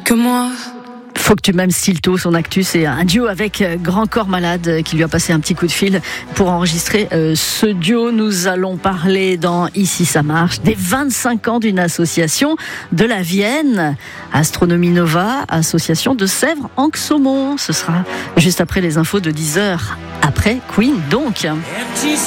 que moi. Faut que tu m'aimes Stilto, son actu, c'est un duo avec Grand Corps Malade qui lui a passé un petit coup de fil pour enregistrer ce duo. Nous allons parler dans Ici ça marche des 25 ans d'une association de la Vienne, Astronomie Nova, association de Sèvres en Saumon. Ce sera juste après les infos de 10h, après Queen donc.